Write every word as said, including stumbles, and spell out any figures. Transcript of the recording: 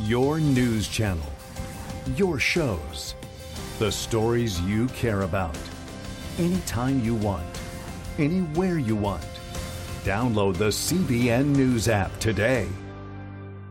Your news channel. Your shows. The stories you care about. Anytime you want. Anywhere you want. Download the C B N News app today.